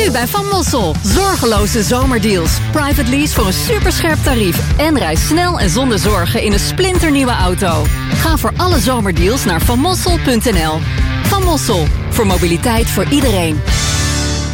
Nu bij Van Mossel. Zorgeloze zomerdeals. Private lease voor een superscherp tarief. En reis snel en zonder zorgen in een splinternieuwe auto. Ga voor alle zomerdeals naar vanmossel.nl. Van Mossel. Voor mobiliteit voor iedereen.